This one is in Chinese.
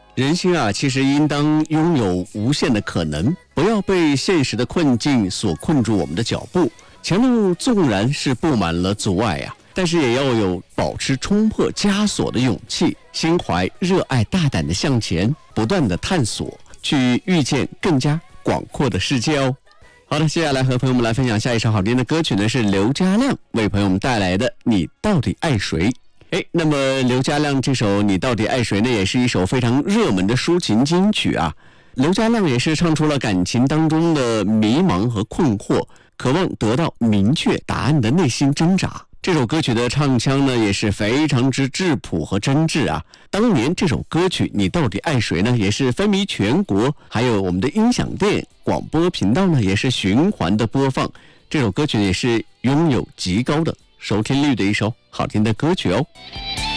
人心啊，其实应当拥有无限的可能，不要被现实的困境所困住我们的脚步。前路纵然是布满了阻碍啊，但是也要有保持冲破枷锁的勇气，心怀热爱，大胆的向前，不断的探索，去遇见更加广阔的世界哦。好的，接下来和朋友们来分享下一首好听的歌曲呢，是刘嘉亮为朋友们带来的《你到底爱谁》。那么刘嘉亮这首《你到底爱谁》呢，也是一首非常热门的抒情金曲啊。刘嘉亮也是唱出了感情当中的迷茫和困惑，渴望得到明确答案的内心挣扎。这首歌曲的唱腔呢，也是非常之质朴和真挚啊。当年这首歌曲《你到底爱谁》呢，也是风靡全国，还有我们的音响店、广播频道呢，也是循环的播放。这首歌曲也是拥有极高的收听率的一首好听的歌曲哦。